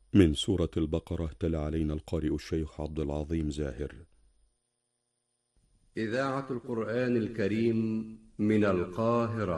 من سورة البقرة تلا علينا القارئ الشيخ عبد العظيم زاهر. إذاعة القرآن الكريم من القاهرة.